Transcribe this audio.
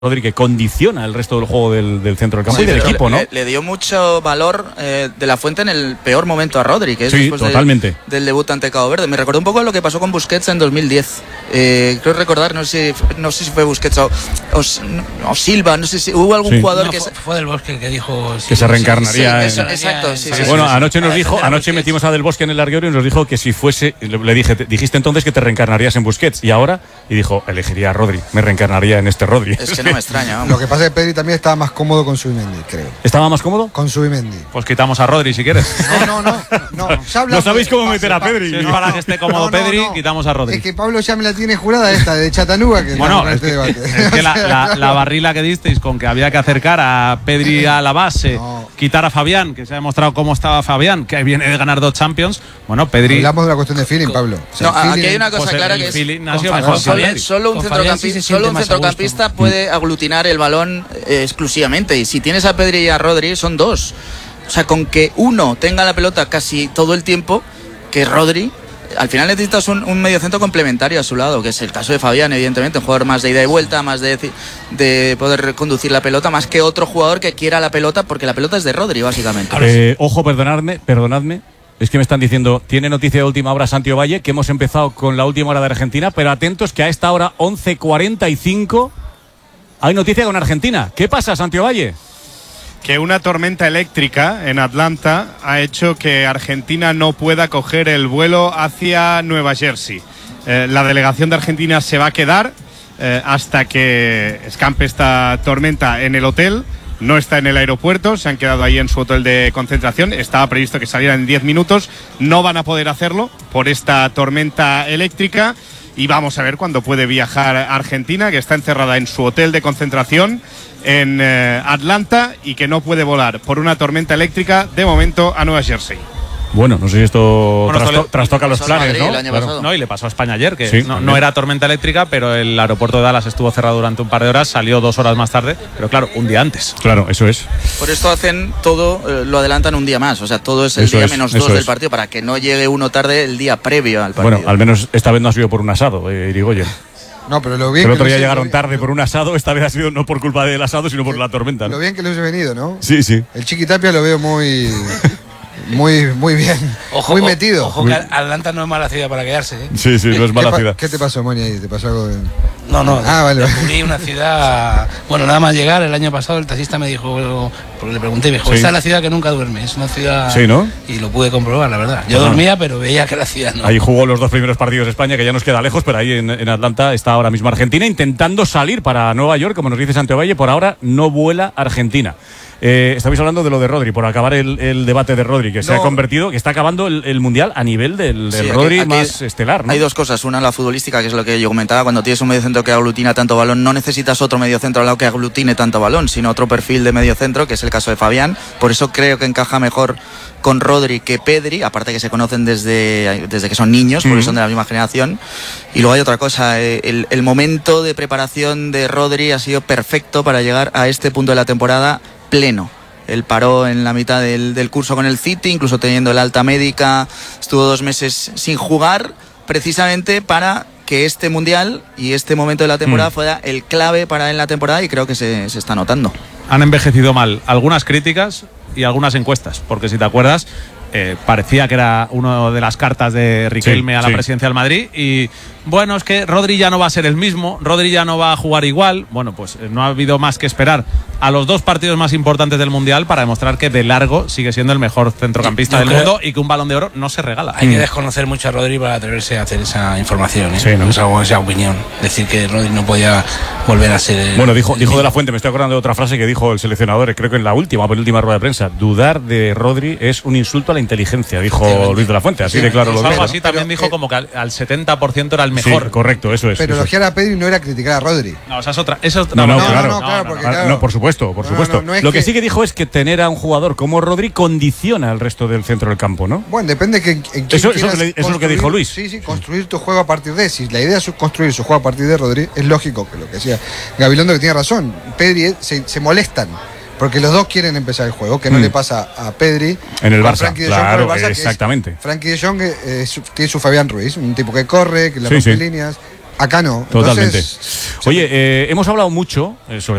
Rodri, que condiciona el resto del juego del centro del campo y del equipo, ¿no? Le dio mucho valor de la Fuente en el peor momento a Rodri, que es después totalmente. del debut ante Cabo Verde. Me recordó un poco lo que pasó con Busquets en 2010. Creo recordar, no sé si fue Busquets o Silva, no sé si hubo algún jugador que... Fue Del Bosque el que dijo... Que se reencarnaría. Exacto. Bueno, anoche metimos a Del Bosque en el larguero y nos dijo que si fuese... Le dije, dijiste entonces que te reencarnarías en Busquets, y ahora... Y dijo, elegiría a Rodri, me reencarnaría en este Rodri. Es que no me extraña, vamos. Lo que pasa es que Pedri también estaba más cómodo con Zubimendi, creo. ¿Estaba más cómodo? Con Zubimendi. Pues quitamos a Rodri si quieres. No. No sabéis cómo meter a Pedri. Si es para que esté cómodo Pedri, quitamos a Rodri. Es que Pablo ya me la tiene jurada esta, de Chattanooga. Que bueno, es que la barrila que disteis con que había que acercar a Pedri a la base, quitar a Fabián, que se ha demostrado cómo estaba Fabián, que viene de ganar 2 Champions. Bueno, Pedri... Hablamos de la cuestión de feeling, Pablo. O sea, aquí hay una cosa clara que es... Solo un centrocampista puede aglutinar el balón exclusivamente, y si tienes a Pedri y a Rodri son dos. O sea, con que uno tenga la pelota casi todo el tiempo, que Rodri, al final necesitas un mediocentro complementario a su lado, que es el caso de Fabián, evidentemente, un jugador más de ida y vuelta, más de poder conducir la pelota, más que otro jugador que quiera la pelota, porque la pelota es de Rodri, básicamente. Ojo, perdonadme. Es que me están diciendo, tiene noticia de última hora Santi Ovalle, que hemos empezado con la última hora de Argentina, pero atentos que a esta hora, 11:45, hay noticia con Argentina. ¿Qué pasa, Santi Ovalle? Que una tormenta eléctrica en Atlanta ha hecho que Argentina no pueda coger el vuelo hacia Nueva Jersey. La delegación de Argentina se va a quedar hasta que escampe esta tormenta en el hotel. No está en el aeropuerto, se han quedado ahí en su hotel de concentración. Estaba previsto que salieran en 10 minutos. No van a poder hacerlo por esta tormenta eléctrica. Y vamos a ver cuándo puede viajar a Argentina, que está encerrada en su hotel de concentración en Atlanta y que no puede volar por una tormenta eléctrica de momento a Nueva Jersey. Bueno, no sé si esto trastoca los planes, ¿no? El año pasado. No, y le pasó a España ayer, que no era tormenta eléctrica, pero el aeropuerto de Dallas estuvo cerrado durante un par de horas, salió 2 horas más tarde, pero claro, un día antes. Claro, eso es. Por esto hacen todo, lo adelantan un día más, o sea, todo es el día menos 2 del partido, para que no llegue uno tarde el día previo al partido. Bueno, al menos esta vez no ha sido por un asado, Irigoyen. No, pero lo bien el otro día llegaron tarde por un asado, esta vez ha sido no por culpa del asado, sino por la tormenta, ¿no? Lo bien que les he venido, ¿no? Sí. El Chiquitapia lo veo muy bien. Muy metido. Ojo que Atlanta no es mala ciudad para quedarse, ¿eh? Sí, no es mala ciudad. ¿Qué te pasó, Moni, ahí? ¿Te pasó algo de...? No. Vale. Descubrí una ciudad... Bueno, nada más llegar, el año pasado el taxista me dijo... Porque le pregunté, me dijo, esta es la ciudad que nunca duerme. Es una ciudad... Sí, ¿no? Y lo pude comprobar, la verdad. Yo dormía, pero veía que la ciudad no. Ahí jugó los 2 primeros partidos de España, que ya nos queda lejos, pero ahí en Atlanta está ahora mismo Argentina intentando salir para Nueva York, como nos dice Santi Ovalle. Por ahora no vuela Argentina. Estabais hablando de lo de Rodri, por acabar el debate de Rodri, que se ha convertido, que está acabando el Mundial a nivel del Rodri aquí más estelar, ¿no? Hay 2 cosas, una la futbolística, que es lo que yo comentaba, cuando tienes un mediocentro que aglutina tanto balón, no necesitas otro mediocentro al lado que aglutine tanto balón, sino otro perfil de mediocentro, que es el caso de Fabián. Por eso creo que encaja mejor con Rodri que Pedri, aparte que se conocen desde que son niños, porque son de la misma generación. Y luego hay otra cosa, el momento de preparación de Rodri ha sido perfecto para llegar a este punto de la temporada pleno. Él paró en la mitad del curso con el City, incluso teniendo el alta médica, estuvo 2 meses sin jugar, precisamente para que este Mundial y este momento de la temporada fuera el clave para él en la temporada, y creo que se está notando. Han envejecido mal algunas críticas y algunas encuestas, porque si te acuerdas, parecía que era una de las cartas de Riquelme a la presidencia del Madrid, y bueno, es que Rodri ya no va a ser el mismo, Rodri ya no va a jugar igual. Bueno, pues no ha habido más que esperar a los 2 partidos más importantes del Mundial para demostrar que de largo sigue siendo el mejor centrocampista del mundo y que un Balón de Oro no se regala. Hay que desconocer mucho a Rodri para atreverse a hacer esa información, ¿eh? Sí, ¿no? Esa opinión. Decir que Rodri no podía volver a ser... Bueno, dijo de la Fuente, me estoy acordando de otra frase que dijo el seleccionador, creo que en la penúltima rueda de prensa: dudar de Rodri es un insulto a la inteligencia, dijo Luis de la Fuente, así de claro lo dijo. Algo así también dijo, como que al 70% era el mejor. Sí, correcto, eso es. Pero elogiar a Pedri no era criticar a Rodri. No, esa es otra. No, por supuesto. No es lo que sí que dijo es que tener a un jugador como Rodri condiciona el resto del centro del campo, ¿no? Bueno, depende en eso es lo que dijo Luis. Sí, construir tu juego a partir de... Si la idea es construir su juego a partir de Rodri, es lógico que lo que decía Gabilondo, que tiene razón. Pedri se molestan porque los dos quieren empezar el juego, que no le pasa a Pedri en el Barça, claro, exactamente. Frenkie de Jong tiene su Fabián Ruiz, un tipo que corre, que le rompe líneas. Acá no. Totalmente. Entonces, Oye, hemos hablado mucho, sobre